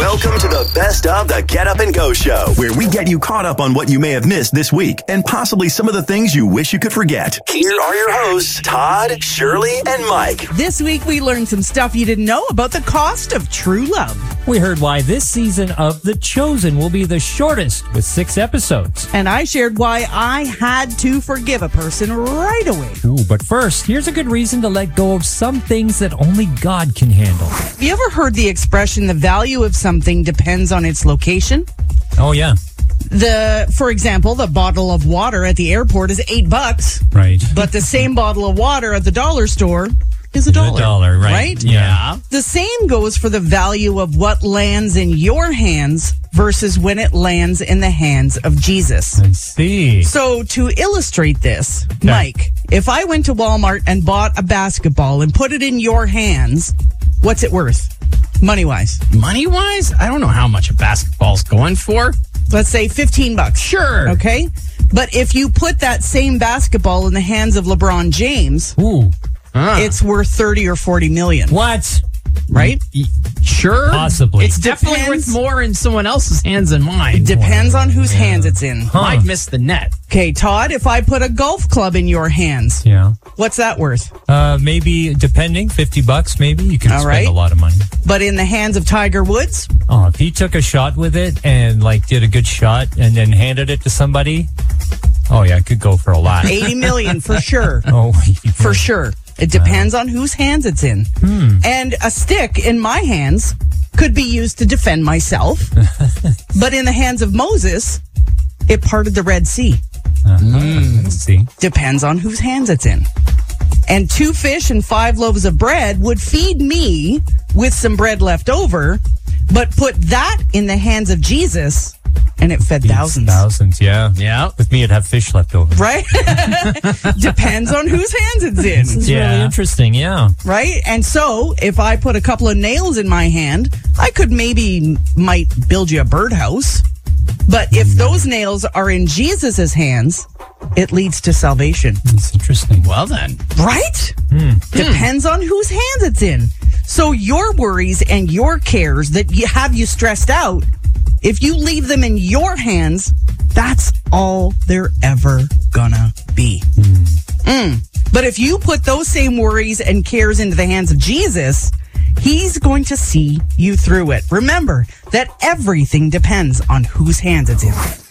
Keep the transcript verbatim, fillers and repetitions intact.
Welcome to the best of the Get Up and Go Show, where we get you caught up on what you may have missed this week and possibly some of the things you wish you could forget. Here are your hosts, Todd, Shirley, and Mike. This week we learned some stuff you didn't know about the cost of true love. We heard why this season of The Chosen will be the shortest with six episodes. And I shared why I had to forgive a person right away. Ooh, but first, here's a good reason to let go of some things that only God can handle. Have you ever heard the expression, the value of something depends on its location? Oh, yeah. The, for example, the bottle of water at the airport is eight bucks. Right. But the same bottle of water at the dollar store is a dollar. A dollar, right. Right? Yeah. The same goes for the value of what lands in your hands versus when it lands in the hands of Jesus. I see. So to illustrate this, okay. Mike, if I went to Walmart and bought a basketball and put it in your hands, what's it worth? Money-wise. Money-wise? I don't know how much a basketball's going for. Let's say fifteen bucks. Sure. Okay? But if you put that same basketball in the hands of LeBron James, Ooh. Huh. It's worth thirty or forty million. What? Right? Sure. Possibly. It's definitely Depends. worth more in someone else's hands than mine. It depends on whose yeah. hands it's in. Huh. Might miss the net. Okay, Todd, if I put a golf club in your hands, yeah, what's that worth? Uh, maybe, depending, fifty bucks maybe. You can All spend right. a lot of money. But in the hands of Tiger Woods? Oh, if he took a shot with it and, like, did a good shot and then handed it to somebody, oh, yeah, it could go for a lot. eighty million for sure. Oh, for sure. It depends on whose hands it's in. Hmm. And a stick in my hands could be used to defend myself. But in the hands of Moses, it parted the Red Sea. Uh-huh. Mm. Let's see. Depends on whose hands it's in. And two fish and five loaves of bread would feed me with some bread left over, but put that in the hands of Jesus, and it fed Feeds thousands. Thousands, yeah. Yeah. With me, it'd have fish left over. Right? Depends on whose hands it's in. This is Yeah. really interesting, yeah. Right? And so, if I put a couple of nails in my hand, I could maybe might build you a birdhouse. But if those nails are in Jesus's hands, it leads to salvation. That's interesting. Well, then. Right? Mm. Depends on whose hands it's in. So your worries and your cares that you have you stressed out, if you leave them in your hands, that's all they're ever gonna be. Mm. Mm. But if you put those same worries and cares into the hands of Jesus, He's going to see you through it. Remember that everything depends on whose hands it's in.